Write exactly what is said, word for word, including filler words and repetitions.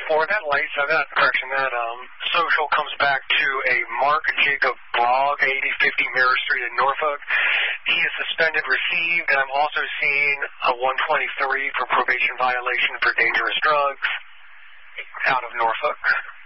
For that license, uh, that correction, that um, social comes back to a Mark Jacob Blog, eighty fifty Mirror Street in Norfolk. He is suspended, received, and I'm also seeing a one twenty-three for probation violation for dangerous drugs out of Norfolk.